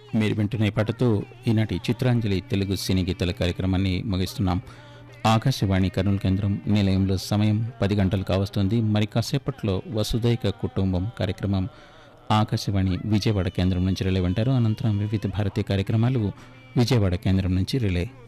మీరు వింటున్న ఈ పాటతో ఈనాటి చిత్రాంజలి తెలుగు సినీ గీతాల కార్యక్రమాన్ని ముగిస్తున్నాం. ఆకాశవాణి కర్నూలు కేంద్రం నిలయంలో సమయం 10 గంటలు కావస్తుంది. మరి కాసేపట్లో వసుదైక కుటుంబం కార్యక్రమం ఆకాశవాణి విజయవాడ కేంద్రం నుంచి రిలే వింటారు. అనంతరం వివిధ భారతీయ కార్యక్రమాలు విజయవాడ కేంద్రం నుంచి రిలే.